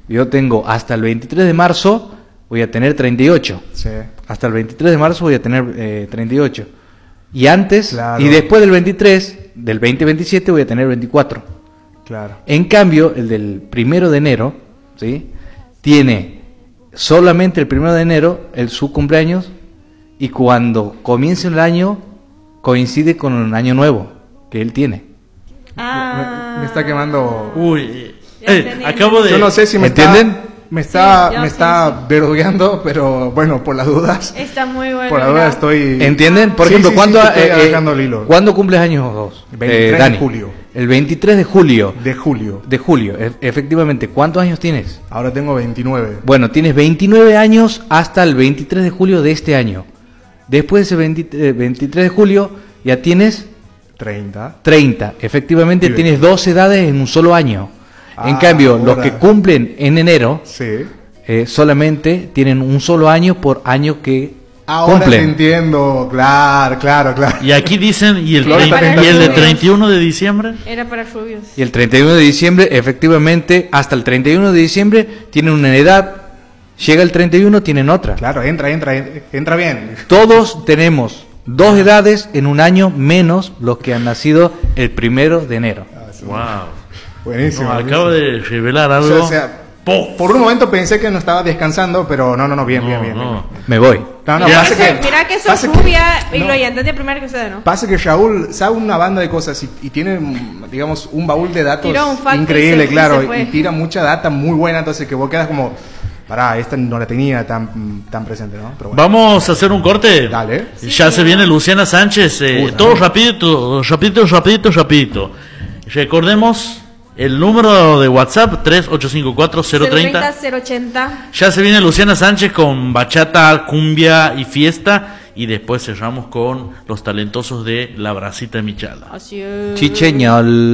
Yo tengo hasta el 23 de marzo, voy a tener 38. Sí. Hasta el 23 de marzo voy a tener 38. Y antes, Claro. y después del 23, del 2027 voy a tener 24. Claro. En cambio, el del 1 de enero, ¿sí? Tiene solamente el 1 de enero su cumpleaños, y cuando comience el año coincide con un año nuevo que él tiene. Me está quemando. Uy, Ya entendí. acabo de... Yo no sé si me ¿Entienden? me Sí, está verdugueando, pero bueno, por las dudas. Está muy bueno. Por las mira. dudas estoy. ¿Entienden? Por Sí, ejemplo, sí, ¿cuándo, sí, estoy agarrando el hilo. ¿cuándo cumples años vos? 23 de Dani? julio. El 23 de julio. De julio. De julio, efectivamente. ¿Cuántos años tienes? Ahora tengo 29. Bueno, tienes 29 años hasta el 23 de julio de este año. Después de ese 23 de julio ya tienes 30. 30. Efectivamente Bien. tienes 2 edades en un solo año. En cambio, los ahora. que cumplen en enero Sí. solamente tienen un solo año por año que Ahora te cumplen. entiendo. Claro. Y aquí dicen, ¿y el, Flor está 30 y el de tentando. 31 de diciembre? Era para rubios. Y el 31 de diciembre, efectivamente, hasta el 31 de diciembre tienen una edad. Llega el 31, tienen otra. Claro, entra bien. Todos tenemos 2 edades en un año menos los que han nacido el 1 de enero. Wow. Buenísimo. No, buenísimo. acabo de revelar O algo. sea, por un momento pensé que no estaba descansando, pero no, bien. Me voy. No, Ya. pasa que, Mira que sos pasa que- rubia y no. lo ya entendí primero que ustedes, ¿no? Pasa que Raúl sabe una banda de cosas y tiene, digamos, un baúl de datos Tiró un fact increíble, y se claro, fue. y tira mucha data muy buena, entonces que vos quedas como, pará, esta no la tenía tan presente, ¿no? Pero bueno, Vamos a hacer un corte. dale. Ya se viene Luciana Sánchez. Todo rapidito. Recordemos el número de WhatsApp 3854-030. 080. Ya se viene Luciana Sánchez con bachata, cumbia y fiesta. Y después cerramos con los talentosos de La Bracita Michala. Así es. Chicheñol.